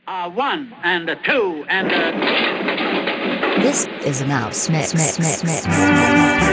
One and a two and a... This is a mouse mix.